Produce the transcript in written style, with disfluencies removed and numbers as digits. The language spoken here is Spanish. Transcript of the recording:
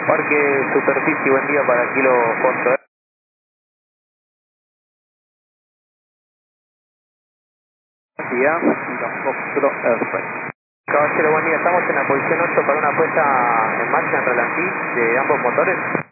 Parque Superficie, buen día para Kilo Foxtrot. Buen día, Kilo Foxtrot Airstrike. Caballero, buen día. Estamos en la posición 8 para una puesta en marcha en relantí de ambos motores.